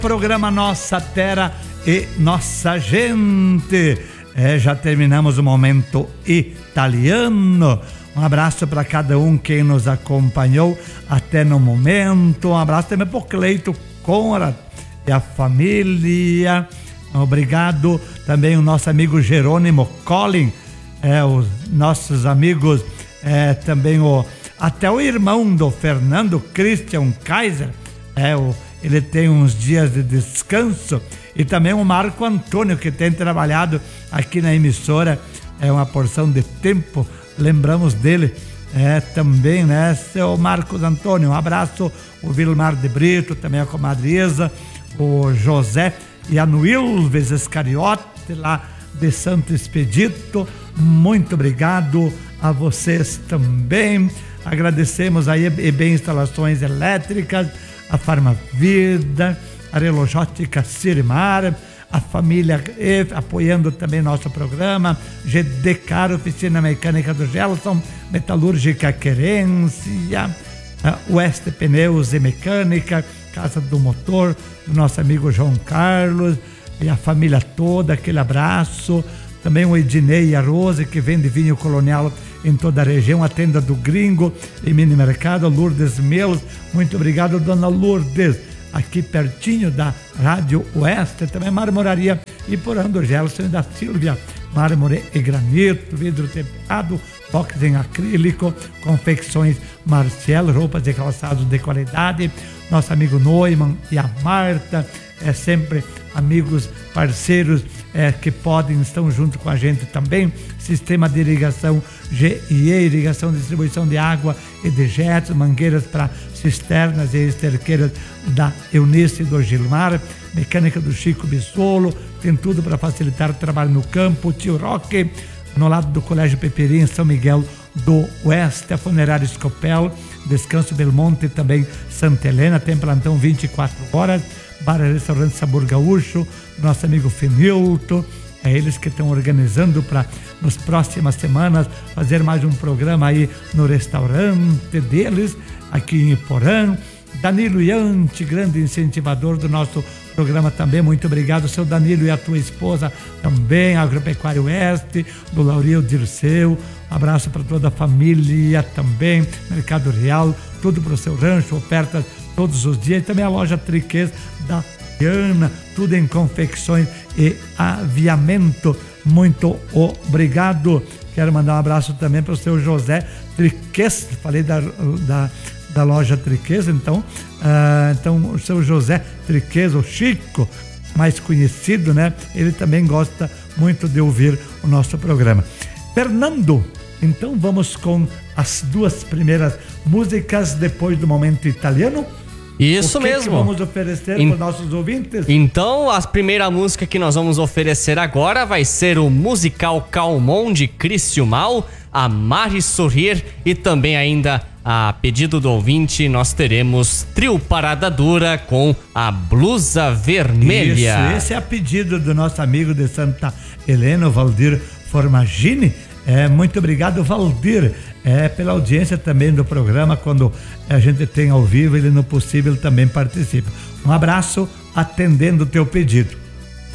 programa Nossa Terra e Nossa Gente. Já terminamos o momento italiano. Um abraço para cada um quem nos acompanhou até no momento. Um abraço também para o Cleito Conrad e a família. Obrigado também o nosso amigo Jerônimo Collin, os nossos amigos, também até o irmão do Fernando, Christian Kaiser, ele tem uns dias de descanso, e também o Marco Antônio, que tem trabalhado aqui na emissora uma porção de tempo, lembramos dele também, né, seu Marcos Antônio. Um abraço, o Vilmar de Brito, também a comadre Isa, o José e a Nuilves Escariote, lá de Santo Expedito. Muito obrigado a vocês também. Agradecemos a EB Instalações Elétricas, a Farmavida, a Relojótica Cirimar, a família apoiando também nosso programa, GD Car, Oficina Mecânica do Gelson, Metalúrgica Querência, Oeste Pneus e Mecânica, Casa do Motor, do nosso amigo João Carlos e a família toda, aquele abraço. Também o Ednei e a Rose, que vende vinho colonial em toda a região, a tenda do Gringo e Mini Mercado, Lourdes Melos. Muito obrigado, dona Lourdes, aqui pertinho da Rádio Oeste. Também Marmoraria Iporã do Gelson e da Silvia, mármore e granito, vidro temperado, box em acrílico, confecções Marcelo, roupas e calçados de qualidade. Nosso amigo Neumann e a Marta, sempre amigos, parceiros que estão junto com a gente também. Sistema de irrigação GIE, irrigação, distribuição de água e dejetos, mangueiras para cisternas e esterqueiras da Eunice e do Gilmar, mecânica do Chico Bissolo, tem tudo para facilitar o trabalho no campo. Tio Roque, no lado do Colégio Peperim, em São Miguel do Oeste, a Funerária Escopel, Descanso Belmonte e também Santa Helena, tem plantão 24 horas, bar e restaurante Sabor Gaúcho, nosso amigo Fenilto, eles que estão organizando para nas próximas semanas fazer mais um programa aí no restaurante deles, aqui em Iporã. Danilo Iante, grande incentivador do nosso programa também, muito obrigado, seu Danilo, e a tua esposa também, Agropecuário Oeste, do Lauril Dirceu. Um abraço para toda a família também, Mercado Real, tudo para o seu rancho, ofertas todos os dias. E também a loja Triquês da Diana, tudo em confecções e aviamento. Muito obrigado. Quero mandar um abraço também para o seu José Triquês, falei da loja Triquês, então o seu José Triquês, o Chico, mais conhecido, né? Ele também gosta muito de ouvir o nosso programa. Fernando, então vamos com as duas primeiras músicas depois do momento italiano. Isso mesmo. Que vamos oferecer para os nossos ouvintes? Então, a primeira música que nós vamos oferecer agora vai ser o musical Calmon de Crício Mal, Amar e Sorrir, e também ainda a pedido do ouvinte nós teremos Trio Parada Dura com a Blusa Vermelha. Isso, esse é a pedido do nosso amigo de Santa Helena, Valdir Formagini. Muito obrigado, Valdir, pela audiência também do programa. Quando a gente tem ao vivo, ele no possível também participa. Um abraço, atendendo o teu pedido.